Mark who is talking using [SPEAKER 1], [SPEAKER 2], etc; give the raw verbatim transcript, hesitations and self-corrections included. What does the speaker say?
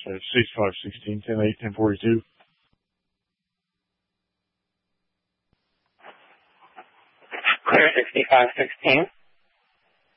[SPEAKER 1] So six five sixteen, ten eight, ten forty-two.
[SPEAKER 2] Clear sixty-five sixteen.